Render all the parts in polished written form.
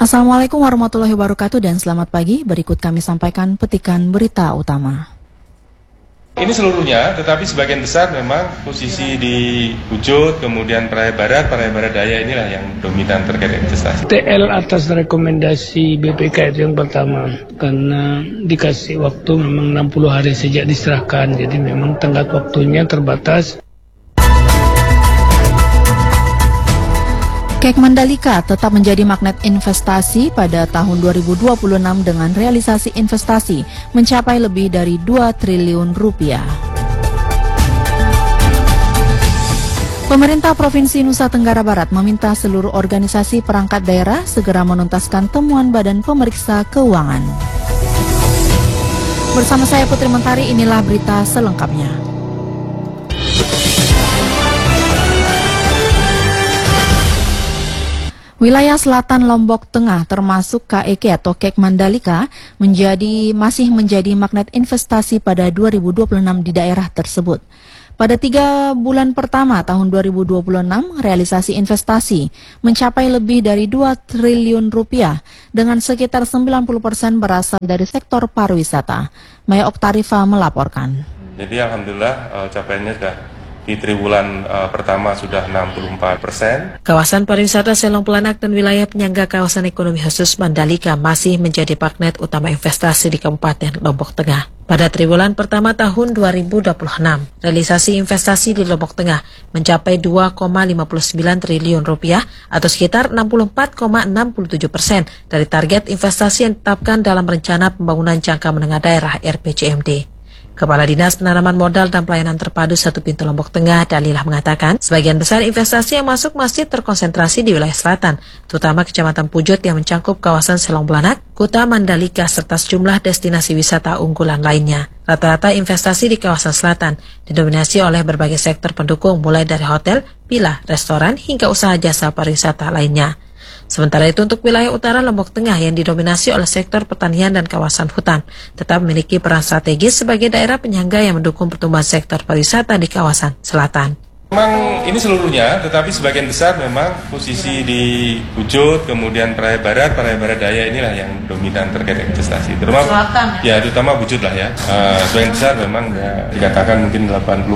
Assalamualaikum warahmatullahi wabarakatuh dan selamat pagi. Berikut kami sampaikan petikan berita utama. Ini seluruhnya, tetapi sebagian besar memang posisi di Wujud, kemudian Praia Barat Daya inilah yang dominan terkait investasi. TL atas rekomendasi BPK itu yang pertama, karena dikasih waktu memang 60 hari sejak diserahkan, jadi memang tenggat waktunya terbatas. KEK Mandalika tetap menjadi magnet investasi pada tahun 2026 dengan realisasi investasi mencapai lebih dari 2 triliun rupiah. Pemerintah Provinsi Nusa Tenggara Barat meminta seluruh organisasi perangkat daerah segera menuntaskan temuan Badan Pemeriksa Keuangan. Bersama saya Putri Mentari, inilah berita selengkapnya. Wilayah selatan Lombok Tengah termasuk KEK atau KEK Mandalika masih menjadi magnet investasi pada 2026 di daerah tersebut. Pada 3 bulan pertama tahun 2026, realisasi investasi mencapai lebih dari 2 triliun rupiah dengan sekitar 90% berasal dari sektor pariwisata. Maya Oktarifa melaporkan. Jadi alhamdulillah capaiannya sudah di triwulan pertama sudah 64%. Kawasan pariwisata Selong Pelanak dan wilayah penyangga kawasan ekonomi khusus Mandalika masih menjadi magnet utama investasi di Kabupaten Lombok Tengah. Pada triwulan pertama tahun 2026, realisasi investasi di Lombok Tengah mencapai 2,59 triliun rupiah atau sekitar 64,67% dari target investasi yang ditetapkan dalam Rencana Pembangunan Jangka Menengah Daerah RPJMD. Kepala Dinas Penanaman Modal dan Pelayanan Terpadu 1 Pintu Lombok Tengah, Dalilah mengatakan, sebagian besar investasi yang masuk masih terkonsentrasi di wilayah selatan, terutama Kecamatan Pujut yang mencakup kawasan Selong Belanak, Kuta Mandalika, serta sejumlah destinasi wisata unggulan lainnya. Rata-rata investasi di kawasan selatan didominasi oleh berbagai sektor pendukung, mulai dari hotel, villa, restoran, hingga usaha jasa pariwisata lainnya. Sementara itu untuk wilayah utara Lombok Tengah yang didominasi oleh sektor pertanian dan kawasan hutan tetap memiliki peran strategis sebagai daerah penyangga yang mendukung pertumbuhan sektor pariwisata di kawasan selatan. Memang ini seluruhnya, tetapi sebagian besar memang posisi di Wujud, kemudian Praia Barat Daya inilah yang dominan terkait investasi. Terutama Wujud lah ya. Sebagian besar memang ya, dikatakan mungkin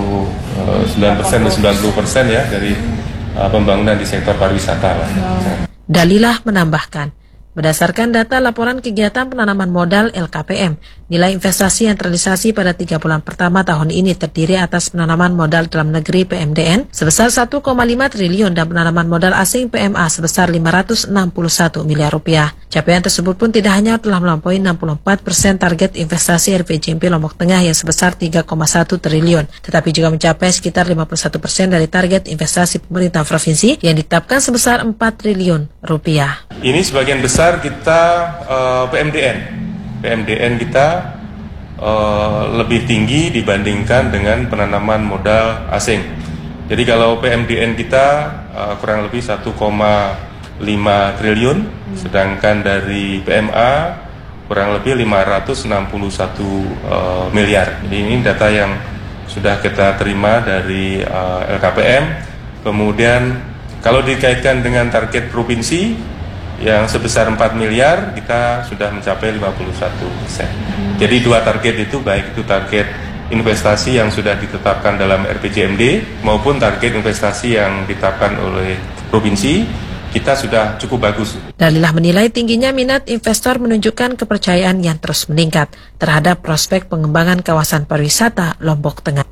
89% dan 90% ya dari pembangunan di sektor pariwisata lah. Dalilah menambahkan, berdasarkan data laporan kegiatan penanaman modal LKPM, nilai investasi yang terrealisasi pada 3 bulan pertama tahun ini terdiri atas penanaman modal dalam negeri PMDN sebesar 1,5 triliun dan penanaman modal asing PMA sebesar 561 miliar rupiah. Capaian tersebut pun tidak hanya telah melampaui 64% target investasi RPJMD Lombok Tengah yang sebesar 3,1 triliun, tetapi juga mencapai sekitar 51% dari target investasi pemerintah provinsi yang ditetapkan sebesar 4 triliun rupiah. Ini sebagian besar kita PMDN kita lebih tinggi dibandingkan dengan penanaman modal asing. Jadi kalau PMDN kita kurang lebih 1,5 triliun, sedangkan dari PMA kurang lebih 561 miliar. Jadi ini data yang sudah kita terima dari LKPM. Kemudian kalau dikaitkan dengan target provinsi yang sebesar 4 miliar, kita sudah mencapai 51%. Jadi 2 target itu, baik itu target investasi yang sudah ditetapkan dalam RPJMD maupun target investasi yang ditetapkan oleh provinsi, kita sudah cukup bagus. Dalilah menilai tingginya minat investor menunjukkan kepercayaan yang terus meningkat terhadap prospek pengembangan kawasan pariwisata Lombok Tengah.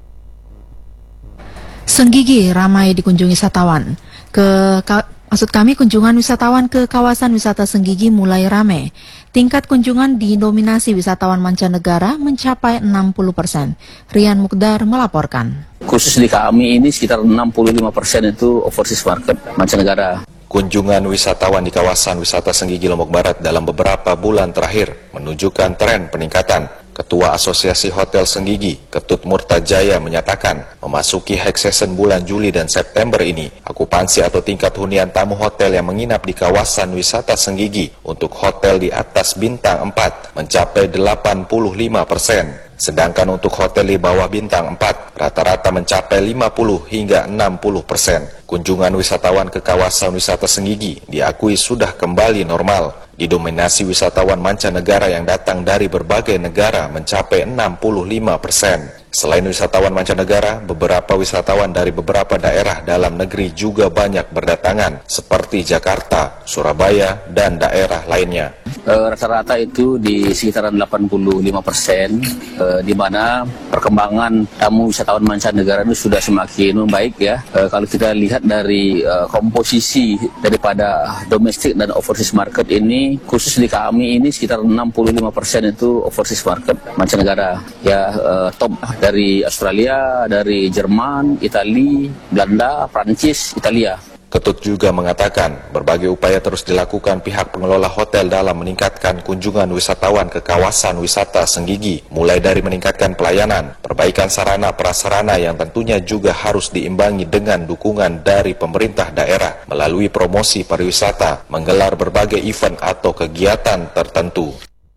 Senggigi ramai dikunjungi wisatawan. Kunjungan wisatawan ke kawasan wisata Senggigi mulai ramai. Tingkat kunjungan didominasi wisatawan mancanegara mencapai 60%. Rian Mukdar melaporkan. Khusus di kami ini sekitar 65% itu overseas market mancanegara. Kunjungan wisatawan di kawasan wisata Senggigi Lombok Barat dalam beberapa bulan terakhir menunjukkan tren peningkatan. Ketua Asosiasi Hotel Senggigi, Ketut Murtajaya menyatakan, memasuki high season bulan Juli dan September ini, akupansi atau tingkat hunian tamu hotel yang menginap di kawasan wisata Senggigi untuk hotel di atas bintang 4 mencapai 85%. Sedangkan untuk hotel di bawah bintang 4, rata-rata mencapai 50 hingga 60%. Kunjungan wisatawan ke kawasan wisata Senggigi diakui sudah kembali normal. Didominasi wisatawan mancanegara yang datang dari berbagai negara mencapai 65%. Selain wisatawan mancanegara, beberapa wisatawan dari beberapa daerah dalam negeri juga banyak berdatangan, seperti Jakarta, Surabaya, dan daerah lainnya. Rata-rata itu di sekitaran 85%, di mana perkembangan tamu wisatawan mancanegara itu sudah semakin membaik ya. Kalau kita lihat dari komposisi daripada domestik dan overseas market ini, khusus di kami ini sekitar 65% itu overseas market mancanegara. Ya, top dari Australia, dari Jerman, Italia, Belanda, Prancis, Italia. Ketut juga mengatakan berbagai upaya terus dilakukan pihak pengelola hotel dalam meningkatkan kunjungan wisatawan ke kawasan wisata Senggigi, mulai dari meningkatkan pelayanan, perbaikan sarana prasarana yang tentunya juga harus diimbangi dengan dukungan dari pemerintah daerah melalui promosi pariwisata, menggelar berbagai event atau kegiatan tertentu.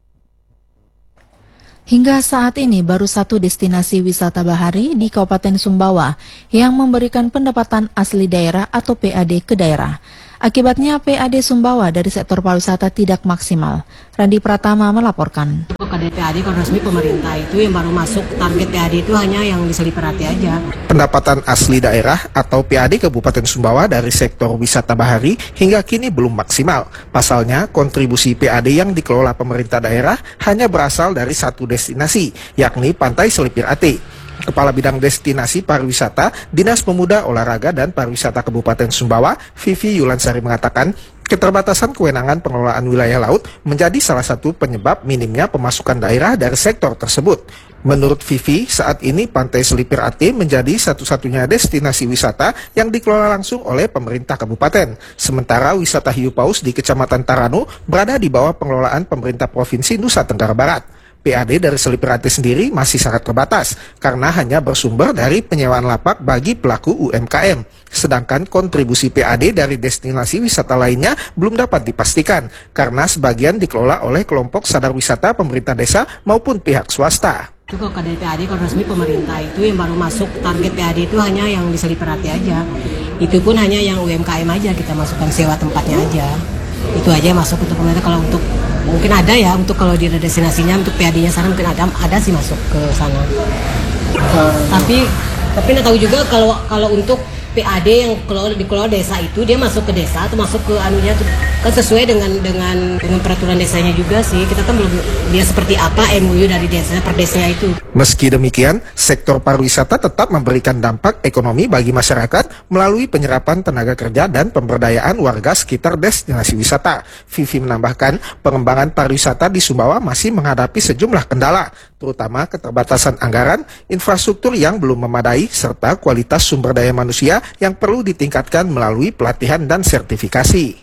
Hingga saat ini baru satu destinasi wisata bahari di Kabupaten Sumbawa yang memberikan pendapatan asli daerah atau PAD ke daerah. Akibatnya PAD Sumbawa dari sektor pariwisata tidak maksimal. Randi Pratama melaporkan. PAD kalau resmi pemerintah itu yang baru masuk target PAD itu hanya yang diseliperati aja. Pendapatan asli daerah atau PAD Kabupaten Sumbawa dari sektor wisata bahari hingga kini belum maksimal. Pasalnya, kontribusi PAD yang dikelola pemerintah daerah hanya berasal dari satu destinasi, yakni Pantai Selipir Ate. Kepala Bidang Destinasi Pariwisata, Dinas Pemuda, Olahraga, dan Pariwisata Kabupaten Sumbawa, Vivi Yulansari mengatakan, keterbatasan kewenangan pengelolaan wilayah laut menjadi salah satu penyebab minimnya pemasukan daerah dari sektor tersebut. Menurut Vivi, saat ini Pantai Selipir Ate menjadi satu-satunya destinasi wisata yang dikelola langsung oleh pemerintah kabupaten. Sementara wisata hiu paus di Kecamatan Tarano berada di bawah pengelolaan pemerintah Provinsi Nusa Tenggara Barat. PAD dari Selipir Ate sendiri masih sangat terbatas karena hanya bersumber dari penyewaan lapak bagi pelaku UMKM. Sedangkan kontribusi PAD dari destinasi wisata lainnya belum dapat dipastikan karena sebagian dikelola oleh kelompok sadar wisata pemerintah desa maupun pihak swasta. Itu kalau PAD kalau resmi pemerintah itu yang baru masuk target PAD itu hanya yang diseliperati aja. Itu pun hanya yang UMKM aja kita masukkan sewa tempatnya aja. Itu aja masuk untuk pemerintah. Kalau untuk mungkin ada ya untuk kalau di destinasinya untuk PAD-nya sana mungkin ada sih masuk ke sana. Tapi nggak tahu juga kalau untuk PAD yang dikelola desa itu dia masuk ke desa atau masuk ke anunya tuh kan sesuai dengan peraturan desanya juga sih. Kita kan belum dia seperti apa MOU dari desa per desanya itu. Meski demikian, sektor pariwisata tetap memberikan dampak ekonomi bagi masyarakat melalui penyerapan tenaga kerja dan pemberdayaan warga sekitar destinasi wisata. Vivi menambahkan, pengembangan pariwisata di Sumbawa masih menghadapi sejumlah kendala, terutama keterbatasan anggaran, infrastruktur yang belum memadai, serta kualitas sumber daya manusia yang perlu ditingkatkan melalui pelatihan dan sertifikasi.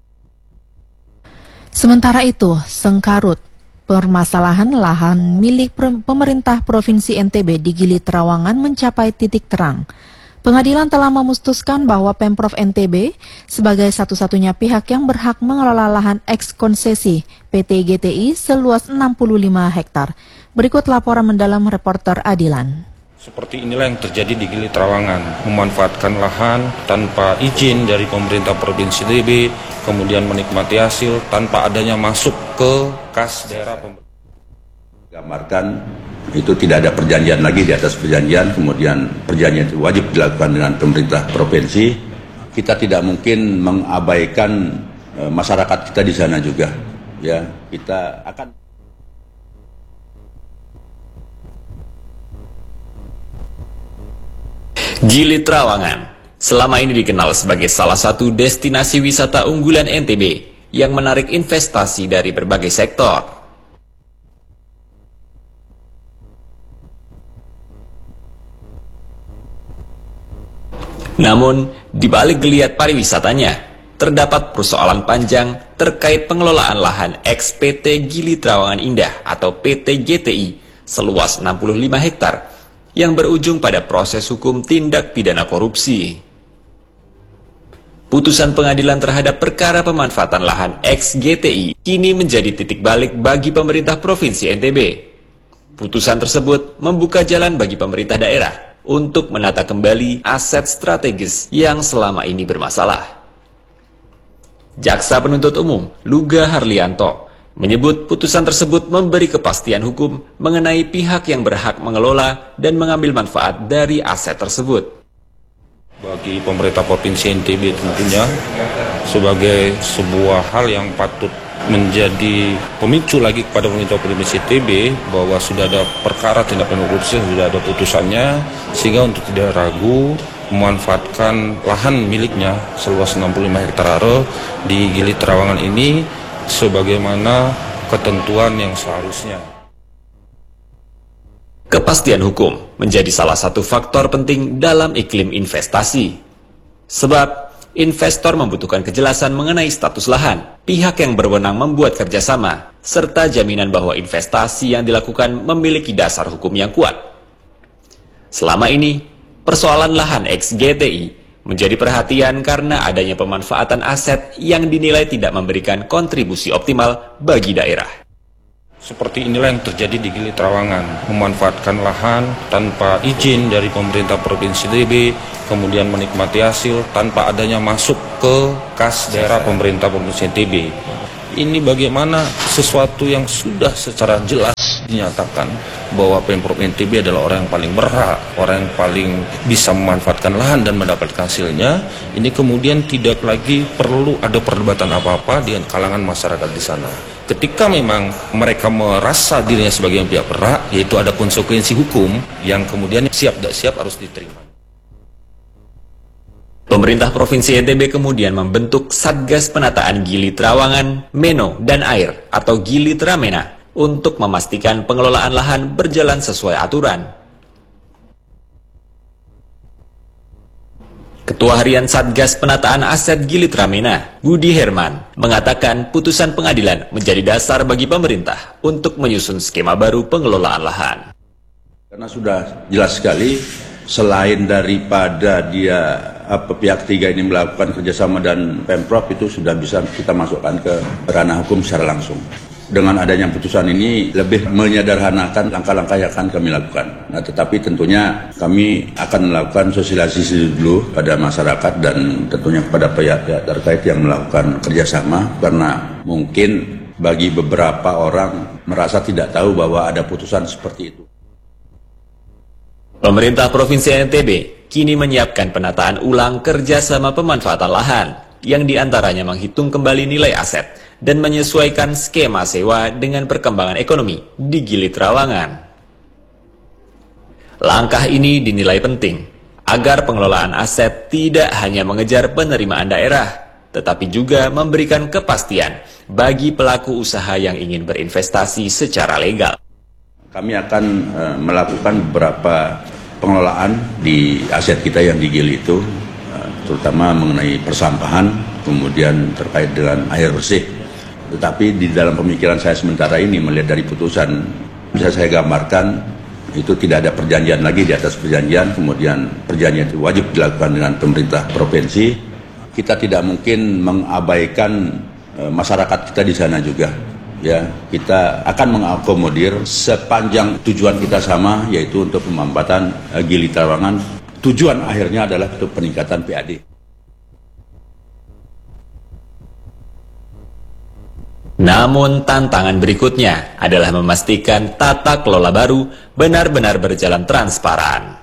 Sementara itu, sengkarut permasalahan lahan milik pemerintah Provinsi NTB di Gili Trawangan mencapai titik terang. Pengadilan telah memutuskan bahwa Pemprov NTB sebagai satu-satunya pihak yang berhak mengelola lahan eks-konsesi PT GTI seluas 65 hektar. Berikut laporan mendalam reporter Adilan. Seperti inilah yang terjadi di Gili Trawangan, memanfaatkan lahan tanpa izin dari pemerintah Provinsi NTB, kemudian menikmati hasil tanpa adanya masuk ke kas daerah. Gambarkan itu tidak ada perjanjian lagi di atas perjanjian, kemudian perjanjian itu wajib dilakukan dengan pemerintah provinsi. Kita tidak mungkin mengabaikan masyarakat kita di sana juga. Ya, kita akan Gili Trawangan selama ini dikenal sebagai salah satu destinasi wisata unggulan NTB yang menarik investasi dari berbagai sektor. Namun, di balik geliat pariwisatanya, terdapat persoalan panjang terkait pengelolaan lahan eks PT Gili Trawangan Indah atau PT GTI seluas 65 hektar yang berujung pada proses hukum tindak pidana korupsi. Putusan pengadilan terhadap perkara pemanfaatan lahan eks GTI kini menjadi titik balik bagi pemerintah Provinsi NTB. Putusan tersebut membuka jalan bagi pemerintah daerah untuk menata kembali aset strategis yang selama ini bermasalah. Jaksa Penuntut Umum Luga Harlianto menyebut putusan tersebut memberi kepastian hukum mengenai pihak yang berhak mengelola dan mengambil manfaat dari aset tersebut. Bagi pemerintah Provinsi NTB tentunya sebagai sebuah hal yang patut menjadi pemicu lagi kepada pemerintah Provinsi NTB bahwa sudah ada perkara tindak pidana korupsi, sudah ada putusannya, sehingga untuk tidak ragu memanfaatkan lahan miliknya seluas 65 hektar di Gili Trawangan ini sebagaimana ketentuan yang seharusnya. Kepastian hukum menjadi salah satu faktor penting dalam iklim investasi. Sebab investor membutuhkan kejelasan mengenai status lahan, pihak yang berwenang membuat kerjasama, serta jaminan bahwa investasi yang dilakukan memiliki dasar hukum yang kuat. Selama ini, persoalan lahan ex-GTI menjadi perhatian karena adanya pemanfaatan aset yang dinilai tidak memberikan kontribusi optimal bagi daerah. Seperti inilah yang terjadi di Gili Trawangan, memanfaatkan lahan tanpa izin dari pemerintah Provinsi NTB, kemudian menikmati hasil tanpa adanya masuk ke kas daerah pemerintah Provinsi NTB. Ini bagaimana sesuatu yang sudah secara jelas dinyatakan bahwa Pemprov NTB adalah orang yang paling berhak, orang yang paling bisa memanfaatkan lahan dan mendapatkan hasilnya. Ini kemudian tidak lagi perlu ada perdebatan apa-apa di kalangan masyarakat di sana. Ketika memang mereka merasa dirinya sebagai yang pihak berhak, yaitu ada konsekuensi hukum yang kemudian siap tidak siap harus diterima. Pemerintah Provinsi NTB kemudian membentuk Satgas Penataan Gili Trawangan, Meno, dan Air atau Gili Tramena untuk memastikan pengelolaan lahan berjalan sesuai aturan. Ketua Harian Satgas Penataan Aset Gili Tramena, Budi Herman, mengatakan putusan pengadilan menjadi dasar bagi pemerintah untuk menyusun skema baru pengelolaan lahan. Karena sudah jelas sekali, selain daripada dia pihak tiga ini melakukan kerjasama dan Pemprov, itu sudah bisa kita masukkan ke ranah hukum secara langsung. Dengan adanya putusan ini lebih menyederhanakan langkah-langkah yang akan kami lakukan. Nah, tetapi tentunya kami akan melakukan sosialisasi dulu pada masyarakat dan tentunya kepada pihak-pihak terkait yang melakukan kerjasama, karena mungkin bagi beberapa orang merasa tidak tahu bahwa ada putusan seperti itu. Pemerintah Provinsi NTB kini menyiapkan penataan ulang kerjasama pemanfaatan lahan, yang diantaranya menghitung kembali nilai aset dan menyesuaikan skema sewa dengan perkembangan ekonomi di Gili Trawangan. Langkah ini dinilai penting agar pengelolaan aset tidak hanya mengejar penerimaan daerah, tetapi juga memberikan kepastian bagi pelaku usaha yang ingin berinvestasi secara legal. Kami akan melakukan beberapa pengelolaan di aset kita yang di Gili itu, terutama mengenai persampahan, kemudian terkait dengan air bersih. Tetapi di dalam pemikiran saya sementara ini melihat dari putusan, bisa saya gambarkan itu tidak ada perjanjian lagi di atas perjanjian, kemudian perjanjian itu wajib dilakukan dengan pemerintah provinsi. Kita tidak mungkin mengabaikan masyarakat kita di sana juga. Ya, kita akan mengakomodir sepanjang tujuan kita sama, yaitu untuk pemanfaatan Gili Trawangan. Tujuan akhirnya adalah untuk peningkatan PAD. Namun tantangan berikutnya adalah memastikan tata kelola baru benar-benar berjalan transparan.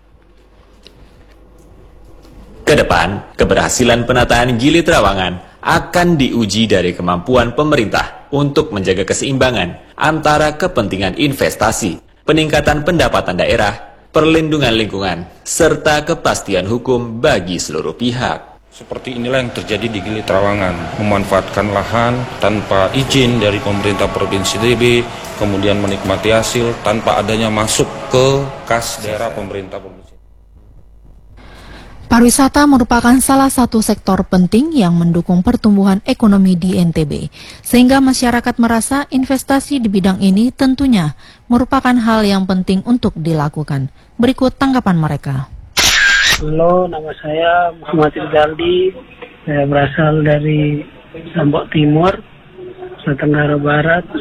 Kedepan, keberhasilan penataan Gili Trawangan akan diuji dari kemampuan pemerintah untuk menjaga keseimbangan antara kepentingan investasi, peningkatan pendapatan daerah, perlindungan lingkungan, serta kepastian hukum bagi seluruh pihak. Seperti inilah yang terjadi di Gili Trawangan, memanfaatkan lahan tanpa izin dari pemerintah Provinsi NTB, kemudian menikmati hasil tanpa adanya masuk ke kas daerah pemerintah provinsi. Pariwisata merupakan salah satu sektor penting yang mendukung pertumbuhan ekonomi di NTB, sehingga masyarakat merasa investasi di bidang ini tentunya merupakan hal yang penting untuk dilakukan. Berikut tanggapan mereka. Halo, nama saya Muhammad Rizaldi. Saya berasal dari Lombok Timur, Nusa Tenggara Barat.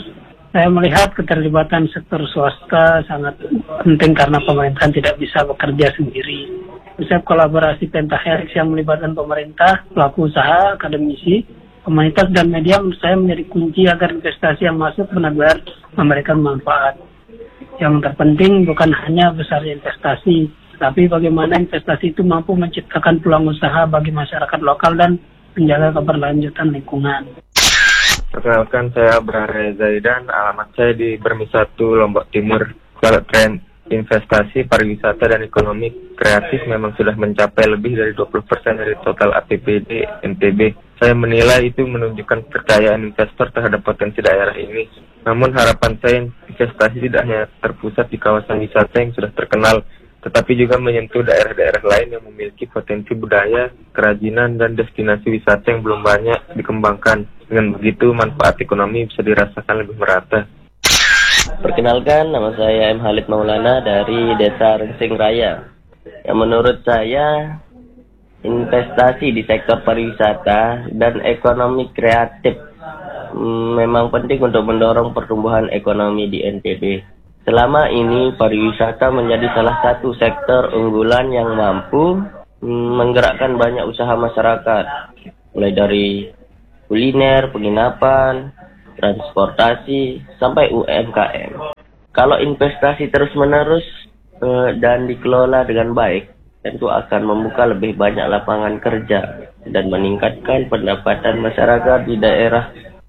Saya melihat keterlibatan sektor swasta sangat penting karena pemerintahan tidak bisa bekerja sendiri. Konsep kolaborasi pentahelix yang melibatkan pemerintah, pelaku usaha, akademisi, komunitas dan media menurut saya menjadi kunci agar investasi yang masuk benar-benar memberikan manfaat. Yang terpenting bukan hanya besar investasi, tapi bagaimana investasi itu mampu menciptakan peluang usaha bagi masyarakat lokal dan menjaga keberlanjutan lingkungan. Perkenalkan, saya Abraham Zaidan, alamat saya di Bermi 1, Lombok Timur. Kalau tren investasi, pariwisata, dan ekonomi kreatif memang sudah mencapai lebih dari 20% dari total APBD NTB. Saya menilai itu menunjukkan kepercayaan investor terhadap potensi daerah ini. Namun harapan saya investasi tidak hanya terpusat di kawasan wisata yang sudah terkenal, tetapi juga menyentuh daerah-daerah lain yang memiliki potensi budaya, kerajinan, dan destinasi wisata yang belum banyak dikembangkan. Dengan begitu, manfaat ekonomi bisa dirasakan lebih merata. Perkenalkan, nama saya M. Halid Maulana dari Desa Rengsing Raya. Yang menurut saya, investasi di sektor pariwisata dan ekonomi kreatif memang penting untuk mendorong pertumbuhan ekonomi di NTB. Selama ini pariwisata menjadi salah satu sektor unggulan yang mampu menggerakkan banyak usaha masyarakat, mulai dari kuliner, penginapan, transportasi, sampai UMKM. Kalau investasi terus-menerus dan dikelola dengan baik, tentu akan membuka lebih banyak lapangan kerja dan meningkatkan pendapatan masyarakat di daerah.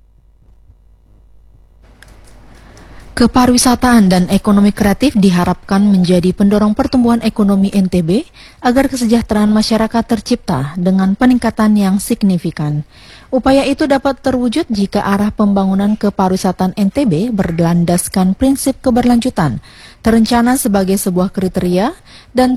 Kepariwisataan dan ekonomi kreatif diharapkan menjadi pendorong pertumbuhan ekonomi NTB agar kesejahteraan masyarakat tercipta dengan peningkatan yang signifikan. Upaya itu dapat terwujud jika arah pembangunan kepariwisataan NTB berlandaskan prinsip keberlanjutan, terencana sebagai sebuah kriteria, dan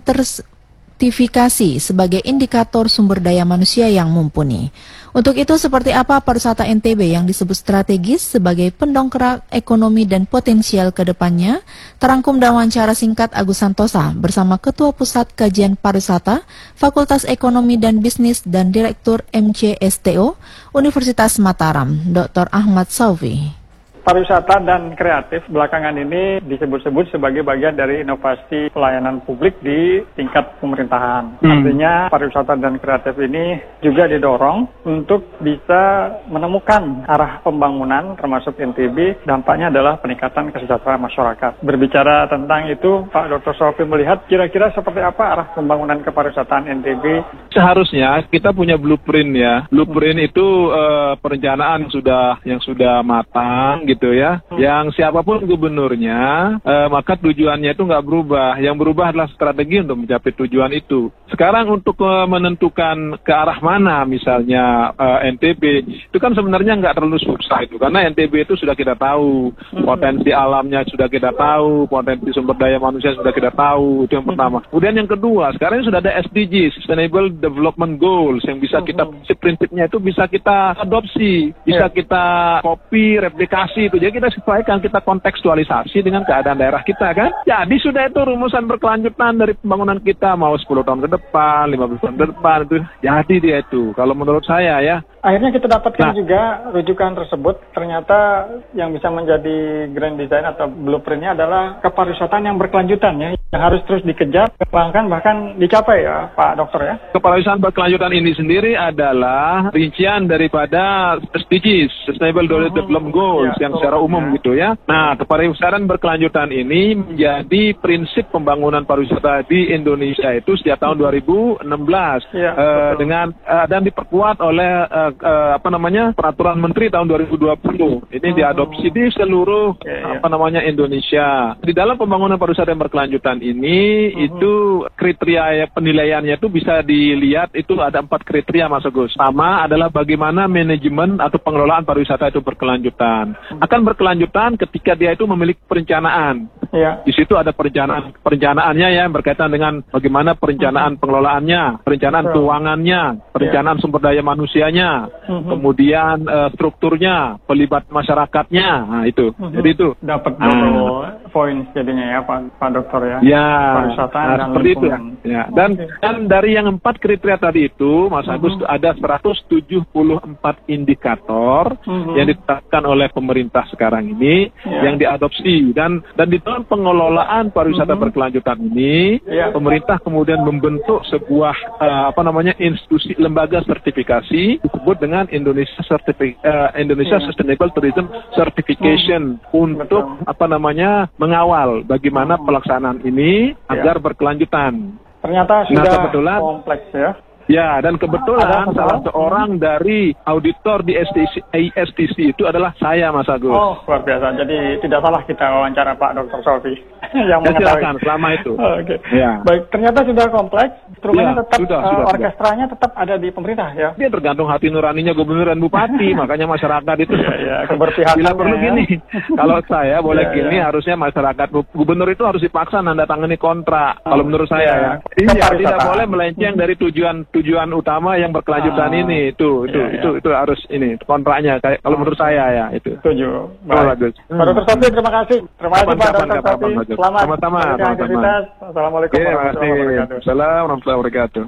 sertifikasi sebagai indikator sumber daya manusia yang mumpuni. Untuk itu, seperti apa pariwisata NTB yang disebut strategis sebagai pendongkrak ekonomi dan potensial ke depannya, terangkum dalam wawancara singkat Agus Santosa bersama Ketua Pusat Kajian Pariwisata, Fakultas Ekonomi dan Bisnis dan Direktur MCSTO, Universitas Mataram, Dr. Ahmad Saufi. Pariwisata dan kreatif belakangan ini disebut-sebut sebagai bagian dari inovasi pelayanan publik di tingkat pemerintahan. Artinya pariwisata dan kreatif ini juga didorong untuk bisa menemukan arah pembangunan termasuk NTB, dampaknya adalah peningkatan kesejahteraan masyarakat. Berbicara tentang itu, Pak Dr. Sofi melihat kira-kira seperti apa arah pembangunan kepariwisataan NTB? Seharusnya kita punya blueprint ya. Blueprint itu perencanaan yang sudah matang gitu ya. Yang siapapun gubernurnya, maka tujuannya itu nggak berubah. Yang berubah adalah strategi untuk mencapai tujuan itu. Sekarang untuk menentukan ke arah mana misalnya NTB, itu kan sebenarnya nggak terlalu susah itu. Karena NTB itu sudah kita tahu, potensi alamnya sudah kita tahu, potensi sumber daya manusia sudah kita tahu, itu yang pertama. Kemudian yang kedua, sekarang sudah ada SDG, Sustainable Development Goals, yang bisa kita, prinsipnya itu bisa kita adopsi, bisa kita copy, replikasi itu. Jadi kita sesuaikan, kita kontekstualisasi dengan keadaan daerah kita kan. Jadi sudah itu rumusan berkelanjutan dari pembangunan kita, mau 10 tahun ke depan, 15 tahun ke depan, itu jadi dia itu. Kalau menurut saya ya. Akhirnya kita dapatkan juga rujukan tersebut, ternyata yang bisa menjadi grand design atau blueprintnya adalah kepariwisataan yang berkelanjutan ya, yang harus terus dikejar, dikembangkan, bahkan dicapai ya Pak Dokter ya. Kepariwisataan berkelanjutan ini sendiri adalah rincian daripada SDGs, Sustainable Development Goals, yang secara umum gitu ya. Nah, kepariwisataan berkelanjutan ini menjadi prinsip pembangunan pariwisata di Indonesia itu sejak tahun 2016 dengan dan diperkuat oleh peraturan menteri tahun 2020. Ini diadopsi di seluruh Indonesia. Di dalam pembangunan pariwisata yang berkelanjutan ini itu kriteria penilaiannya itu bisa dilihat, itu ada 4 kriteria Mas Agus. Pertama adalah bagaimana manajemen atau pengelolaan pariwisata itu berkelanjutan. Akan berkelanjutan ketika dia itu memiliki perencanaan. Di situ ada perencanaannya ya, berkaitan dengan bagaimana perencanaan pengelolaannya, perencanaan keuangannya, perencanaan sumber daya manusianya, kemudian strukturnya, pelibat masyarakatnya. Nah, itu. Jadi itu dapat poin jadinya ya Pak Dokter ya. Ya. Pariwisata dan seperti lingkungan. itu. Ya, dan dari yang 4 kriteria tadi itu, Mas Agus, ada 174 indikator yang ditetapkan oleh pemerintah sekarang ini yang diadopsi dan di dalam pengelolaan pariwisata berkelanjutan ini, pemerintah kemudian membentuk sebuah institusi lembaga sertifikasi disebut dengan Indonesia Sustainable Tourism Certification untuk mengawal bagaimana pelaksanaan ini agar berkelanjutan. Ternyata sudah kebetulan, kompleks ya. Ya, dan kebetulan salah seorang dari auditor di ISTC itu adalah saya, Mas Agus. Oh, luar biasa. Jadi tidak salah kita wawancara Pak Dr. Sofi yang mengetahui. Silakan, selama itu. Oke. Ya. Baik, ternyata sudah kompleks. Instrumennya tetap, sudah. orkestranya tetap ada di pemerintah ya. Dia tergantung hati nuraninya gubernur dan bupati, makanya masyarakat itu keberpihakan. Bila perlu gini, kalau saya boleh gini, harusnya masyarakat gubernur itu harus dipaksa nandatangani kontrak. Kalau menurut saya tidak boleh melenceng dari tujuan utama yang berkelanjutan ini. Itu harus ini kontraknya. Kalau menurut saya ya itu. Setuju. Baik. Pak Dr. Sofi, terima kasih. Terima kasih Pak Dr. Sofi. Selamat. Sama-sama. Assalamualaikum warahmatullahi wabarakatuh. Assalamualaikum warahmatullahi wabarakatuh.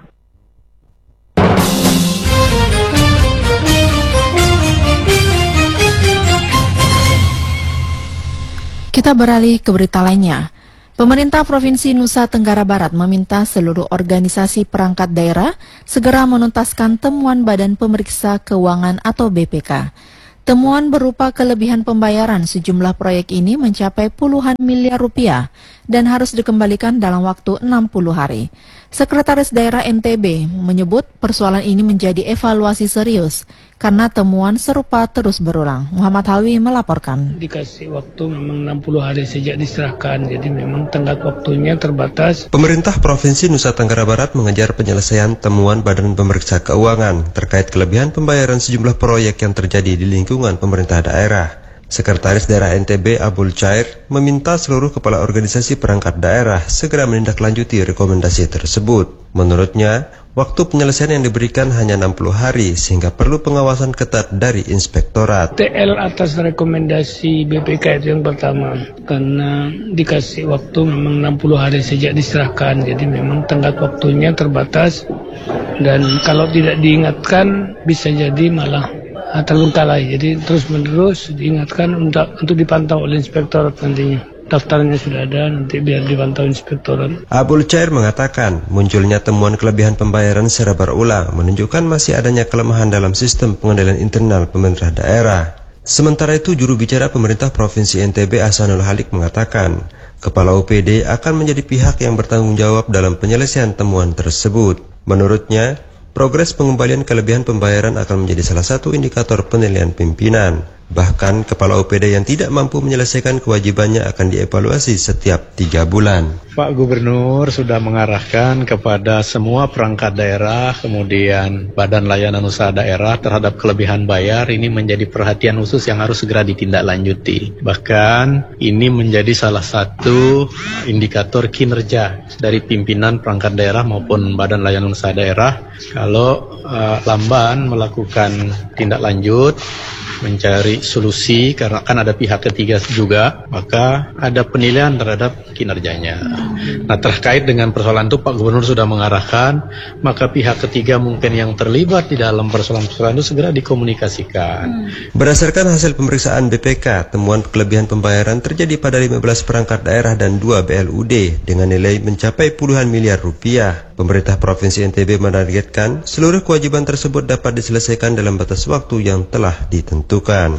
Kita beralih ke berita lainnya. Pemerintah Provinsi Nusa Tenggara Barat meminta seluruh organisasi perangkat daerah segera menuntaskan temuan Badan Pemeriksa Keuangan atau BPK. Temuan berupa kelebihan pembayaran sejumlah proyek ini mencapai puluhan miliar rupiah dan harus dikembalikan dalam waktu 60 hari. Sekretaris Daerah NTB menyebut persoalan ini menjadi evaluasi serius karena temuan serupa terus berulang. Muhammad Halwi melaporkan. Dikasih waktu memang 60 hari sejak diserahkan, jadi memang tenggat waktunya terbatas. Pemerintah Provinsi Nusa Tenggara Barat mengejar penyelesaian temuan Badan Pemeriksa Keuangan terkait kelebihan pembayaran sejumlah proyek yang terjadi di lingkungan pemerintah daerah. Sekretaris Daerah NTB Abul Chair meminta seluruh kepala organisasi perangkat daerah segera menindaklanjuti rekomendasi tersebut. Menurutnya, waktu penyelesaian yang diberikan hanya 60 hari sehingga perlu pengawasan ketat dari inspektorat. TL atas rekomendasi BPK itu yang pertama, karena dikasih waktu memang 60 hari sejak diserahkan, jadi memang tenggat waktunya terbatas dan kalau tidak diingatkan bisa jadi malah terbengkalai. Jadi terus-menerus diingatkan untuk dipantau oleh inspektorat nantinya. Daftarnya sudah ada, nanti biar dipantau inspektorat. Abul Chair mengatakan munculnya temuan kelebihan pembayaran secara berulang menunjukkan masih adanya kelemahan dalam sistem pengendalian internal pemerintah daerah. Sementara itu, juru bicara pemerintah Provinsi NTB Ahsanul Halik mengatakan, Kepala UPD akan menjadi pihak yang bertanggung jawab dalam penyelesaian temuan tersebut. Menurutnya, progres pengembalian kelebihan pembayaran akan menjadi salah satu indikator penilaian pimpinan. Bahkan, Kepala UPD yang tidak mampu menyelesaikan kewajibannya akan dievaluasi setiap 3 bulan. Pak Gubernur sudah mengarahkan kepada semua perangkat daerah, kemudian Badan Layanan Usaha Daerah terhadap kelebihan bayar ini menjadi perhatian khusus yang harus segera ditindaklanjuti. Bahkan, ini menjadi salah satu indikator kinerja dari pimpinan perangkat daerah maupun Badan Layanan Usaha Daerah. Kalau lamban melakukan tindak lanjut, mencari solusi karena kan ada pihak ketiga juga, maka ada penilaian terhadap kinerjanya. Nah, terkait dengan persoalan itu Pak Gubernur sudah mengarahkan, maka pihak ketiga mungkin yang terlibat di dalam persoalan-persoalan itu segera dikomunikasikan. Berdasarkan hasil pemeriksaan BPK, temuan kelebihan pembayaran terjadi pada 15 perangkat daerah dan 2 BLUD dengan nilai mencapai puluhan miliar rupiah. Pemerintah Provinsi NTB menargetkan seluruh kewajiban tersebut dapat diselesaikan dalam batas waktu yang telah ditentukan.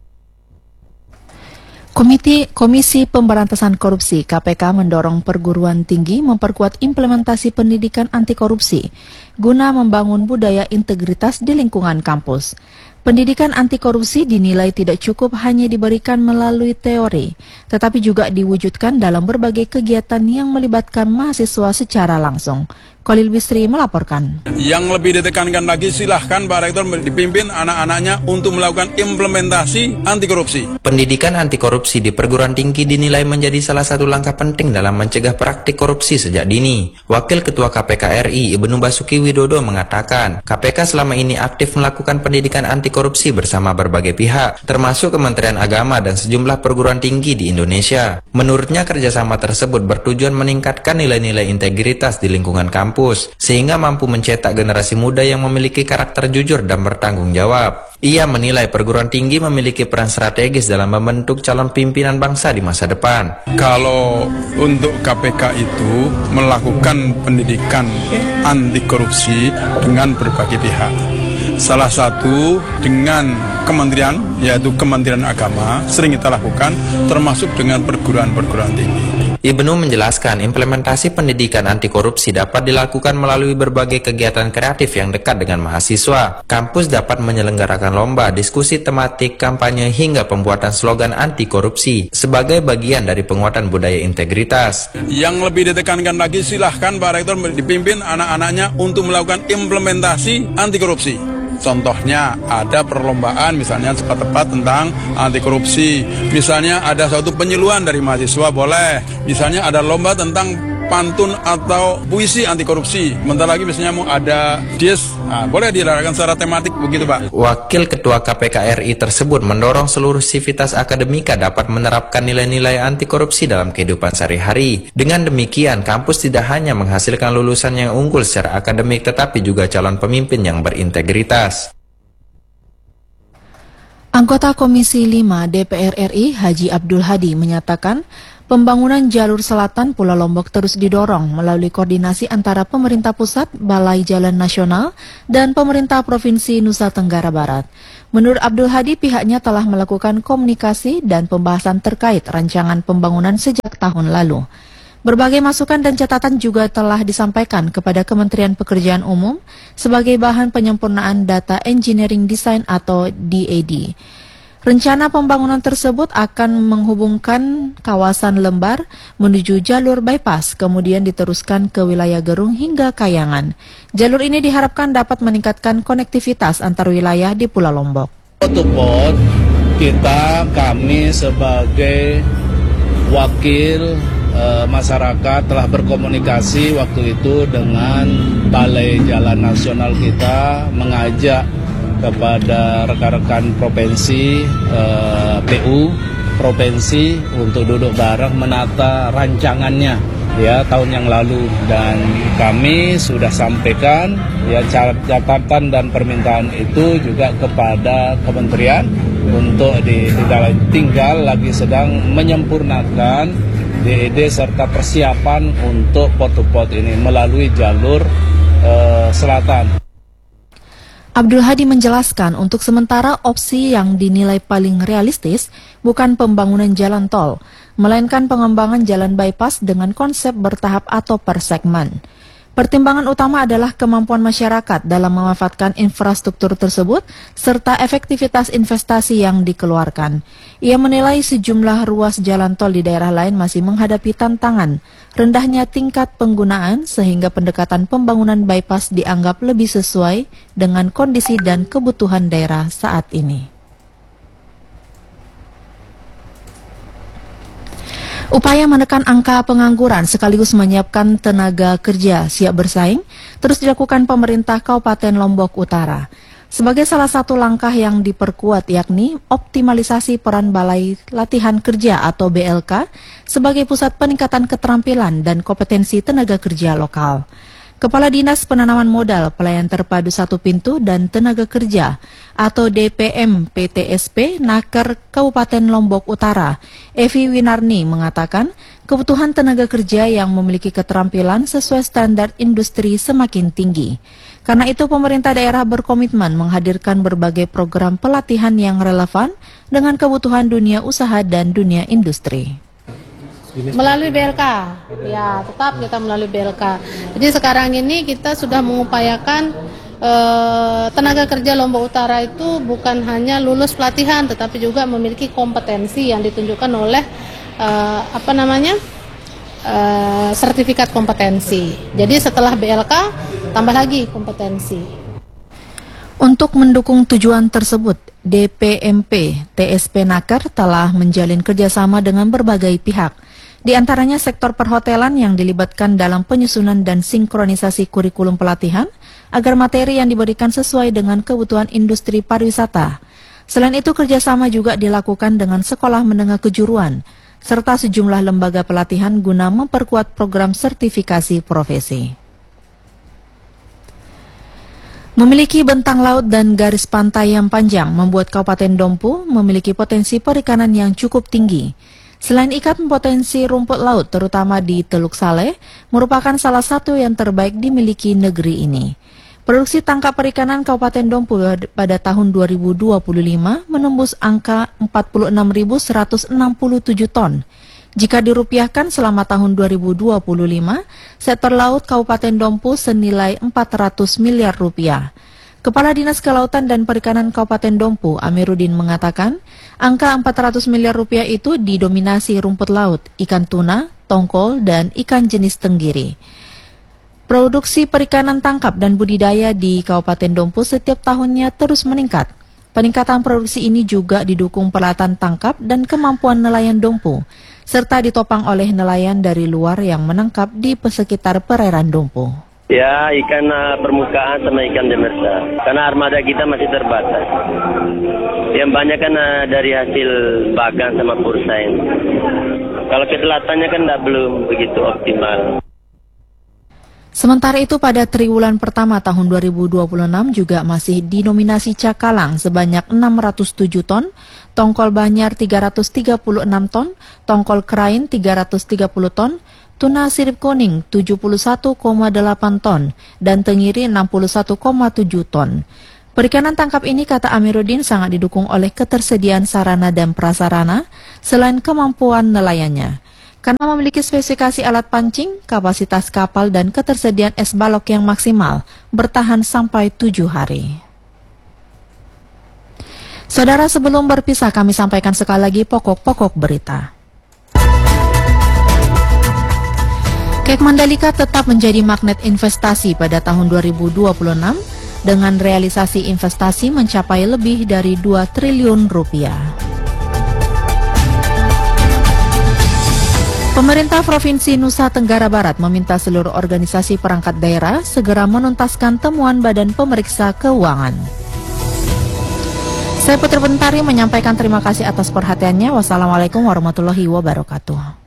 Komisi Pemberantasan Korupsi KPK mendorong perguruan tinggi memperkuat implementasi pendidikan anti korupsi guna membangun budaya integritas di lingkungan kampus. Pendidikan anti korupsi dinilai tidak cukup hanya diberikan melalui teori, tetapi juga diwujudkan dalam berbagai kegiatan yang melibatkan mahasiswa secara langsung. Khalil Bisri melaporkan. Yang lebih ditekankan lagi, silahkan Pak Rektor dipimpin anak-anaknya untuk melakukan implementasi anti korupsi. Pendidikan anti korupsi di perguruan tinggi dinilai menjadi salah satu langkah penting dalam mencegah praktik korupsi sejak dini. Wakil Ketua KPK RI Ibnu Basuki Widodo mengatakan, KPK selama ini aktif melakukan pendidikan anti korupsi bersama berbagai pihak, termasuk Kementerian Agama dan sejumlah perguruan tinggi di Indonesia. Menurutnya kerjasama tersebut bertujuan meningkatkan nilai-nilai integritas di lingkungan kampus, sehingga mampu mencetak generasi muda yang memiliki karakter jujur dan bertanggung jawab. Ia menilai perguruan tinggi memiliki peran strategis dalam membentuk calon pimpinan bangsa di masa depan. Kalau untuk KPK itu melakukan pendidikan anti korupsi dengan berbagai pihak. Salah satu dengan kementerian, yaitu Kementerian Agama, sering kita lakukan, termasuk dengan perguruan-perguruan tinggi. Ibnu menjelaskan implementasi pendidikan anti korupsi dapat dilakukan melalui berbagai kegiatan kreatif yang dekat dengan mahasiswa. Kampus dapat menyelenggarakan lomba, diskusi tematik, kampanye, hingga pembuatan slogan anti korupsi sebagai bagian dari penguatan budaya integritas. Yang lebih ditekankan lagi, silahkan Pak Rektor dipimpin anak-anaknya untuk melakukan implementasi anti korupsi. Contohnya ada perlombaan misalnya cepat-tepat tentang anti korupsi. Misalnya ada suatu penyuluhan dari mahasiswa boleh. Misalnya ada lomba tentang pantun atau puisi anti korupsi. Bentar lagi misalnya mau ada dis, boleh dilakukan secara tematik begitu Pak. Wakil Ketua KPK RI tersebut mendorong seluruh sivitas akademika dapat menerapkan nilai-nilai anti korupsi dalam kehidupan sehari-hari. Dengan demikian, kampus tidak hanya menghasilkan lulusan yang unggul secara akademik, tetapi juga calon pemimpin yang berintegritas. Anggota Komisi 5 DPR RI Haji Abdul Hadi menyatakan pembangunan jalur selatan Pulau Lombok terus didorong melalui koordinasi antara pemerintah pusat, Balai Jalan Nasional, dan pemerintah Provinsi Nusa Tenggara Barat. Menurut Abdul Hadi, pihaknya telah melakukan komunikasi dan pembahasan terkait rancangan pembangunan sejak tahun lalu. Berbagai masukan dan catatan juga telah disampaikan kepada Kementerian Pekerjaan Umum sebagai bahan penyempurnaan Data Engineering Design atau DED. Rencana pembangunan tersebut akan menghubungkan kawasan Lembar menuju jalur bypass, kemudian diteruskan ke wilayah Gerung hingga Kayangan. Jalur ini diharapkan dapat meningkatkan konektivitas antar wilayah di Pulau Lombok. Pot kami sebagai wakil masyarakat telah berkomunikasi waktu itu dengan Balai Jalan Nasional kita, mengajak kepada rekan-rekan provinsi, PU provinsi untuk duduk bareng menata rancangannya ya tahun yang lalu, dan kami sudah sampaikan ya catatan dan permintaan itu juga kepada kementerian untuk tinggal lagi sedang menyempurnakan DED serta persiapan untuk pot-to-pot ini melalui jalur selatan. Abdul Hadi menjelaskan untuk sementara opsi yang dinilai paling realistis bukan pembangunan jalan tol, melainkan pengembangan jalan bypass dengan konsep bertahap atau per segmen. Pertimbangan utama adalah kemampuan masyarakat dalam memanfaatkan infrastruktur tersebut serta efektivitas investasi yang dikeluarkan. Ia menilai sejumlah ruas jalan tol di daerah lain masih menghadapi tantangan, rendahnya tingkat penggunaan sehingga pendekatan pembangunan bypass dianggap lebih sesuai dengan kondisi dan kebutuhan daerah saat ini. Upaya menekan angka pengangguran sekaligus menyiapkan tenaga kerja siap bersaing terus dilakukan pemerintah Kabupaten Lombok Utara. Sebagai salah satu langkah yang diperkuat yakni optimalisasi peran Balai Latihan Kerja atau BLK sebagai pusat peningkatan keterampilan dan kompetensi tenaga kerja lokal. Kepala Dinas Penanaman Modal, Pelayan Terpadu Satu Pintu dan Tenaga Kerja atau DPM PTSP Naker Kabupaten Lombok Utara, Evi Winarni mengatakan kebutuhan tenaga kerja yang memiliki keterampilan sesuai standar industri semakin tinggi. Karena itu pemerintah daerah berkomitmen menghadirkan berbagai program pelatihan yang relevan dengan kebutuhan dunia usaha dan dunia industri. Melalui BLK, ya tetap kita melalui BLK. Jadi sekarang ini kita sudah mengupayakan tenaga kerja Lombok Utara itu bukan hanya lulus pelatihan, tetapi juga memiliki kompetensi yang ditunjukkan oleh sertifikat kompetensi. Jadi setelah BLK tambah lagi kompetensi. Untuk mendukung tujuan tersebut, DPMP TSP Naker telah menjalin kerjasama dengan berbagai pihak, di antaranya sektor perhotelan yang dilibatkan dalam penyusunan dan sinkronisasi kurikulum pelatihan agar materi yang diberikan sesuai dengan kebutuhan industri pariwisata. Selain itu, kerjasama juga dilakukan dengan sekolah menengah kejuruan, serta sejumlah lembaga pelatihan guna memperkuat program sertifikasi profesi. Memiliki bentang laut dan garis pantai yang panjang membuat Kabupaten Dompu memiliki potensi perikanan yang cukup tinggi. Selain ikan, potensi rumput laut terutama di Teluk Saleh merupakan salah satu yang terbaik dimiliki negeri ini. Produksi tangkap perikanan Kabupaten Dompu pada tahun 2025 menembus angka 46.167 ton. Jika dirupiahkan selama tahun 2025, sektor laut Kabupaten Dompu senilai 400 miliar rupiah. Kepala Dinas Kelautan dan Perikanan Kabupaten Dompu, Amiruddin, mengatakan angka 400 miliar rupiah itu didominasi rumput laut, ikan tuna, tongkol, dan ikan jenis tenggiri. Produksi perikanan tangkap dan budidaya di Kabupaten Dompu setiap tahunnya terus meningkat. Peningkatan produksi ini juga didukung peralatan tangkap dan kemampuan nelayan Dompu, serta ditopang oleh nelayan dari luar yang menangkap di sekitar perairan Dompu. Ya, ikan permukaan sama ikan demersal. Karena armada kita masih terbatas. Yang banyak kan dari hasil bagan sama pursain. Kalau ke selatannya kan belum begitu optimal. Sementara itu pada triwulan pertama tahun 2026 juga masih didominasi cakalang sebanyak 607 ton, tongkol banyar 336 ton, tongkol kerain 330 ton, tuna sirip kuning 71,8 ton, dan tenggiri 61,7 ton. Perikanan tangkap ini, kata Amiruddin, sangat didukung oleh ketersediaan sarana dan prasarana selain kemampuan nelayannya. Karena memiliki spesifikasi alat pancing, kapasitas kapal, dan ketersediaan es balok yang maksimal, bertahan sampai 7 hari. Saudara, sebelum berpisah kami sampaikan sekali lagi pokok-pokok berita. Kek Mandalika tetap menjadi magnet investasi pada tahun 2026 dengan realisasi investasi mencapai lebih dari 2 triliun rupiah. Pemerintah Provinsi Nusa Tenggara Barat meminta seluruh organisasi perangkat daerah segera menuntaskan temuan Badan Pemeriksa Keuangan. Saya Putri Bentari menyampaikan terima kasih atas perhatiannya. Wassalamualaikum warahmatullahi wabarakatuh.